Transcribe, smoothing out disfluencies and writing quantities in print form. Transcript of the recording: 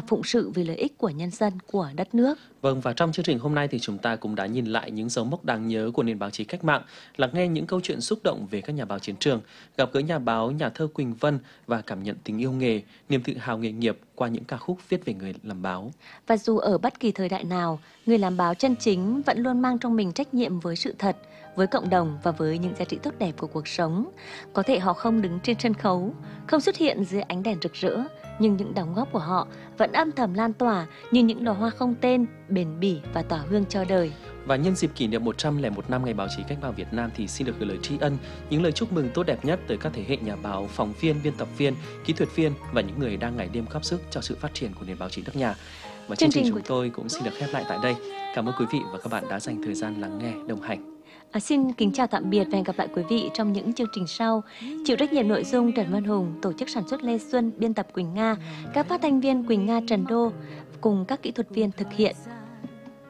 phụng sự vì lợi ích của nhân dân, của đất nước. Vâng, và trong chương trình hôm nay thì chúng ta cũng đã nhìn lại những dấu mốc đáng nhớ của nền báo chí cách mạng, lắng nghe những câu chuyện xúc động về các nhà báo chiến trường, gặp gỡ nhà báo, nhà thơ Quỳnh Vân và cảm nhận tình yêu nghề, niềm tự hào nghề nghiệp qua những ca khúc viết về người làm báo. Và dù ở bất kỳ thời đại nào, người làm báo chân chính vẫn luôn mang trong mình trách nhiệm với sự thật, với cộng đồng và với những giá trị tốt đẹp của cuộc sống. Có thể họ không đứng trên sân khấu, không xuất hiện dưới ánh đèn rực rỡ, nhưng những đóng góp của họ vẫn âm thầm lan tỏa như những đóa hoa không tên, bền bỉ và tỏa hương cho đời. Và nhân dịp kỷ niệm 101 năm Ngày Báo chí Cách mạng Việt Nam thì xin được gửi lời tri ân, những lời chúc mừng tốt đẹp nhất tới các thế hệ nhà báo, phóng viên, biên tập viên, kỹ thuật viên và những người đang ngày đêm góp sức cho sự phát triển của nền báo chí nước nhà. Và chương trình chúng tôi cũng xin được khép lại tại đây. Cảm ơn quý vị và các bạn đã dành thời gian lắng nghe, đồng hành. Xin kính chào tạm biệt và hẹn gặp lại quý vị trong những chương trình sau. Chịu trách nhiệm nội dung Trần Văn Hùng, tổ chức sản xuất Lê Xuân, biên tập Quỳnh Nga, các phát thanh viên Quỳnh Nga, Trần Đô cùng các kỹ thuật viên thực hiện.